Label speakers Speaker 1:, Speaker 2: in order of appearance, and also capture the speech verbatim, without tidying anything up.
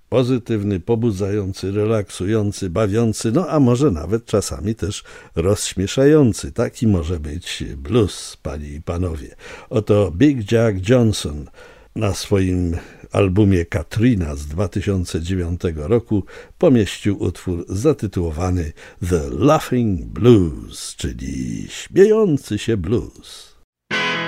Speaker 1: pozytywny, pobudzający, relaksujący, bawiący, no a może nawet czasami też rozśmieszający. Taki może być blues, panie i panowie. Oto Big Jack Johnson na swoim albumie Katrina z dwa tysiące dziewiątego roku pomieścił utwór zatytułowany The Laughing Blues, czyli śmiejący się blues.